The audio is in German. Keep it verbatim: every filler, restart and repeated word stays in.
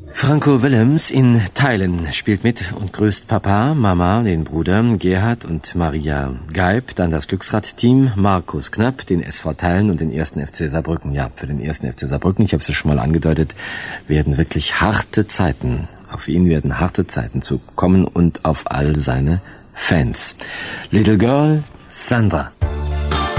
Franco Willems in Teilen spielt mit und grüßt Papa, Mama, den Bruder Gerhard und Maria Geib, dann das Glücksrad-Team, Markus Knapp, den S V Teilen und den ersten F C Saarbrücken. Ja, für den ersten F C Saarbrücken, ich habe es ja schon mal angedeutet, werden wirklich harte Zeiten, auf ihn werden harte Zeiten zukommen und auf all seine Fans. Little Girl, Sandra.